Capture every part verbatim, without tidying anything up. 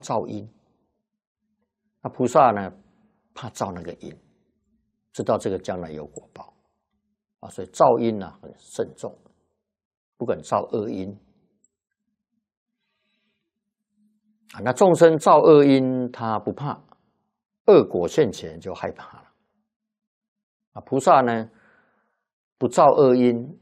造因。那菩萨呢，怕造那个因，知道这个将来有果报啊，所以造因呢、啊、很慎重，不敢造恶因啊。那众生造恶因，他不怕，恶果现前就害怕了啊。菩萨呢，不造恶因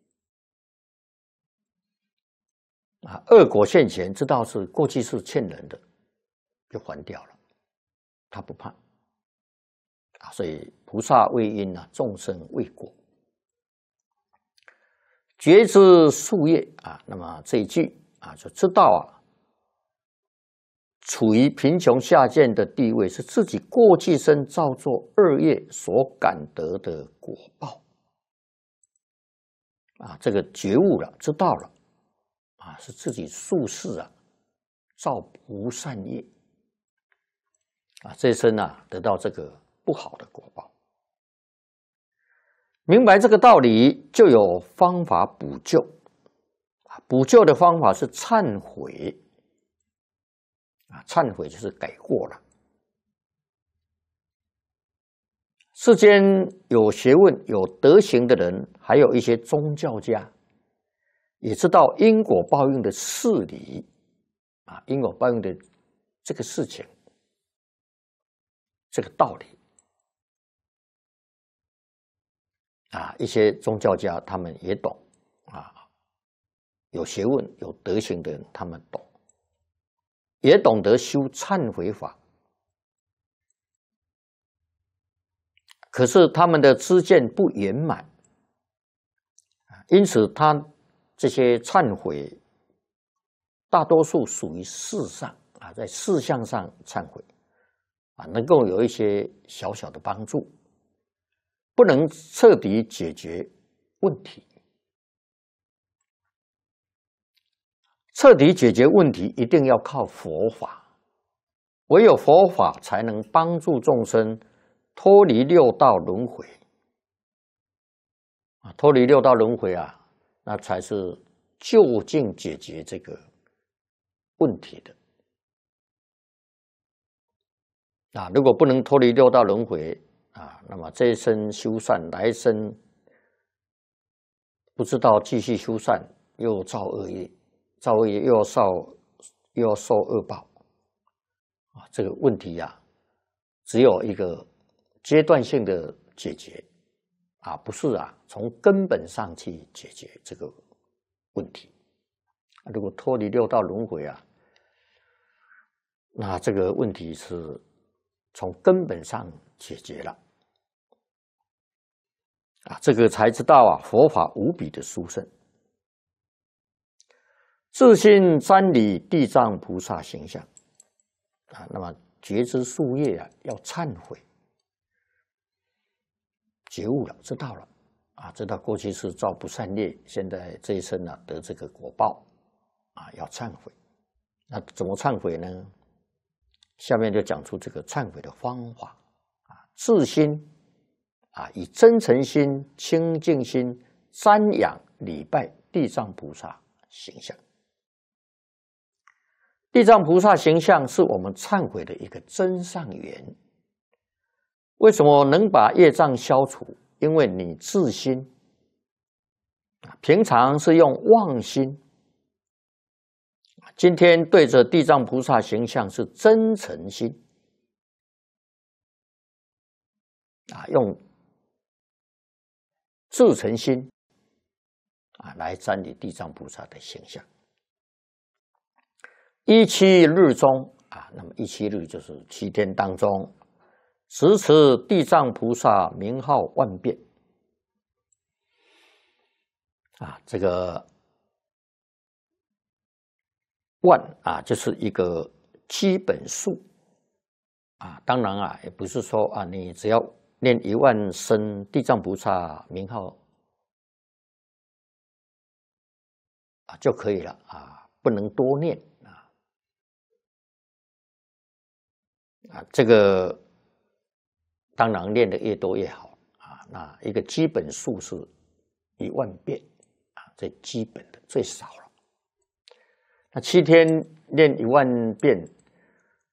啊，恶果现前，知道是过去是欠人的，就还掉了，他不怕啊。所以菩萨为因啊，众生为果。觉知树叶啊，那么这一句啊，就知道啊，处于贫穷下贱的地位，是自己过去生造作恶业所感得的果报啊。这个觉悟了，知道了啊，是自己宿世啊造不善业啊，这一生啊得到这个不好的果报。明白这个道理，就有方法补救啊。补救的方法是忏悔啊，忏悔就是改过了。世间有学问、有德行的人，还有一些宗教家，也知道因果报应的事理啊，因果报应的这个事情，这个道理啊，一些宗教家他们也懂啊，有学问、有德行的人，他们懂，也懂得修忏悔法。可是他们的知见不圆满，因此他这些忏悔，大多数属于事上啊，在事项上忏悔啊，能够有一些小小的帮助。不能彻底解决问题，彻底解决问题一定要靠佛法，唯有佛法才能帮助众生脱离六道轮回啊，脱离六道轮回啊，那才是究竟解决这个问题的啊。如果不能脱离六道轮回啊，那么这一生修善，来生不知道继续修善，又造恶业，造恶业又要受又要受恶报啊。这个问题呀、啊，只有一个阶段性的解决啊，不是啊，从根本上去解决这个问题。如果脱离六道轮回啊，那这个问题是从根本上解决了。啊，这个才知道啊，佛法无比的殊胜。自心瞻礼地藏菩萨形象啊，那么觉知树叶啊，要忏悔，觉悟了，知道了啊，知道过去是造不善业，现在这一生啊得这个果报啊，要忏悔。那怎么忏悔呢？下面就讲出这个忏悔的方法啊，自心。啊，以真诚心、清净心瞻仰礼拜地藏菩萨形象。地藏菩萨形象是我们忏悔的一个真上缘。为什么能把业障消除？因为你自心，平常是用妄心，今天对着地藏菩萨形象是真诚心，啊，用自诚心啊，来瞻礼地藏菩萨的形象。一七日中啊，那么一七日就是七天当中，持持地藏菩萨名号万遍啊，这个万啊，就是一个基本数啊。当然啊，也不是说啊，你只要念一万声地藏菩萨名号啊就可以了啊，不能多念啊啊，这个当然念的越多越好啊。那一个基本数是一万遍啊，最基本的最少了。那七天念一万遍